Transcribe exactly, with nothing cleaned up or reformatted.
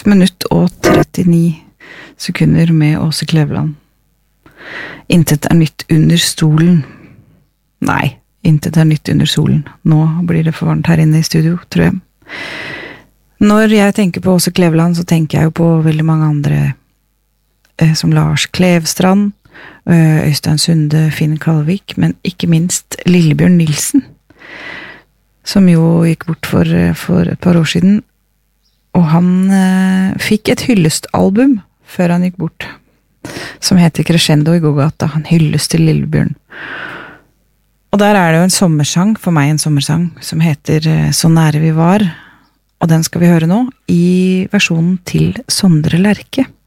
ett minutt og trettini sekunder med Åse Kleveland. Intet er nytt under stolen. Nei, intet er nytt under solen. Nå blir det for varmt her inne i studio, tror jeg. Når jeg tenker på Åse Kleveland, så tenker jeg jo på veldig mange andre, eh, som Lars Klevstrand, Øystein Sunde, Finn Kalvik, men ikke minst Lillebjørn Nilsen, som jo gikk bort for, for et par år siden, og han eh, fikk et hyllestalbum før han gikk bort, som heter Crescendo i Gågata. Han hylles til Lillebjørn. Og der er det jo en sommersang, for meg en sommersang, som heter Så nære vi var, og den skal vi høre nå, i versjonen til Sondre Lerche.